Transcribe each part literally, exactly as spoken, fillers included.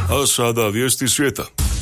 A sada vijesti svijeta.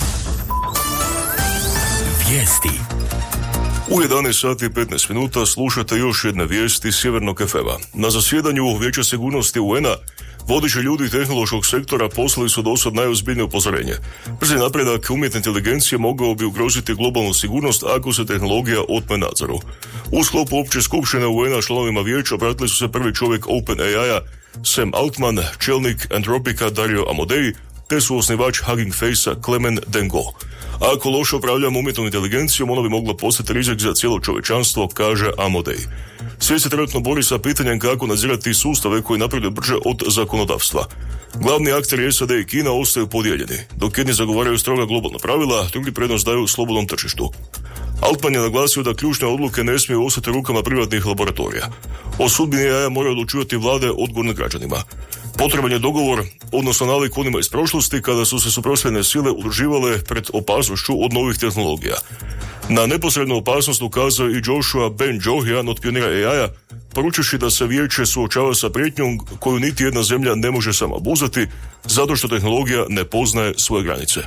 Vijesti. U jedanaest sati i petnaest minuta slušate još jedne vijesti Sjevernog F M-a. Na zasjedanju Vijeća sigurnosti U N-a vodeći ljudi tehnološkog sektora poslali su dosad najozbiljnije upozorenje. Brzi napredak umjetne inteligencije mogao bi ugroziti globalnu sigurnost ako se tehnologija otme nadzoru. U sklopu opće skupštine U N-a članovima vijeća obratili su se prvi čovjek OpenAI-a Sam Altman, čelnik Anthropica Dario Amodei, te su osnivač Hugging Face-a Clement Dengo. Ako loše upravljamo umjetnom inteligencijom, ona bi mogla postati rizik za cijelo čovječanstvo, kaže Amodei. Svijet se trenutno bori sa pitanjem kako nadzirati sustave koji napreduju brže od zakonodavstva. Glavni akteri S A D i Kina ostaju podijeljeni. Dok jedni zagovaraju stroga globalna pravila, drugi prednost daju slobodnom tržištu. Altman je naglasio da ključne odluke ne smiju ostati u rukama privatnih laboratorija. O sudbini A I moraju odlučivati vlade odgovorne građanima. Potreban je dogovor, odnosno nalik onima iz prošlosti kada su se suprotstavljene sile udruživale pred opasnošću od novih tehnologija. Na neposrednu opasnost ukazao i Joshua Bengio, jedan od pionira A I-a, poručivši da se vijeće suočava sa prijetnjom koju niti jedna zemlja ne može sama obuzeti, zato što tehnologija ne poznaje svoje granice.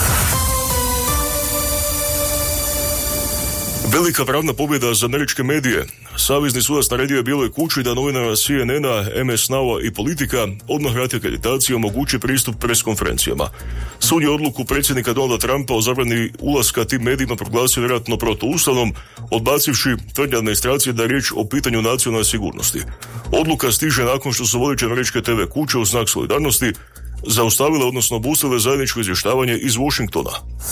Velika pravna pobjeda za američke medije. Savezni sudac naredio je Bijeloj kući da novinara C N N-a, M S Now-a i Politika odmah vrati akreditaciju i omogući pristup pres konferencijama. Sud je odluku predsjednika Donalda Trumpa o zabrani ulaska tim medijima proglasio vjerojatno protuustavnom, odbacivši tvrdnje administracije da je riječ o pitanju nacionalne sigurnosti. Odluka stiže nakon što su vodeće američke T V kuće u znak solidarnosti zaustavile, odnosno obustavile zajedničko izvještavanje iz Washingtona.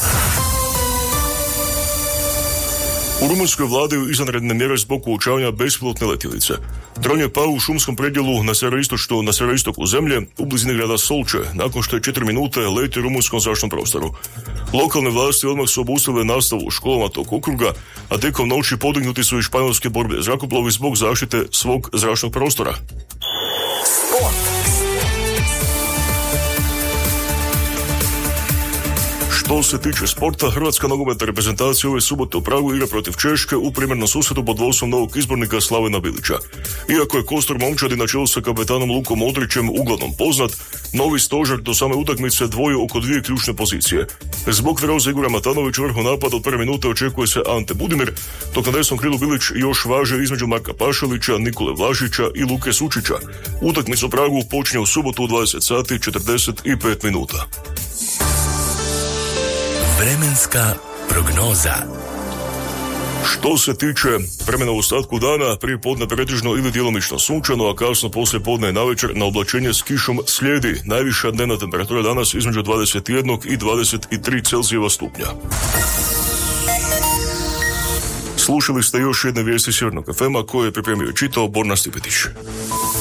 U Rumunjskoj vladaju izvanredne mjere zbog uočavanja bespilotne letjelice. Dron je pao u šumskom predjelu na sjeveroistočnu, na sjeveroistoku zemlje, u blizini grada Solče, nakon što je četiri minute letio u rumunskom zračnom prostoru. Lokalne vlasti odmah su obustavile nastavu u školama tog okruga, a tijekom noći podignuti su i španjolske borbe zrakoplovi zbog zaštite svog zračnog prostora. Što se tiče sporta, hrvatska nogometna reprezentacija ove subote u Pragu igra protiv Češke u primjernom susretu pod vodstvom novog izbornika Slavena Bilića. Iako je kostur momčadi na čelu sa kapetanom Lukom Modrićem uglavnom poznat, novi stožer do same utakmice dvoji oko dvije ključne pozicije. Zbog viroze Igora Matanović u vrhu napada od prve minute očekuje se Ante Budimir, dok na desnom krilu Bilić još važe između Marka Pašalića, Nikole Vlašića i Luke Sučića. Utakmica u Pragu počinje u subotu u dvadeset sati četrdeset pet minuta. Vremenska prognoza. Što se tiče vremena u ostatku dana, prije podne pretežno ili djelomično sunčano, a kasno poslije podne i navečer na oblačenje s kišom slijedi. Najviša dnevna temperatura danas između dvadeset jedan i dvadeset tri Celzijeva stupnja. Slušali ste još jedne vijesti Sjevernog F M-a koje je pripremio i čitao Borna Stipetić.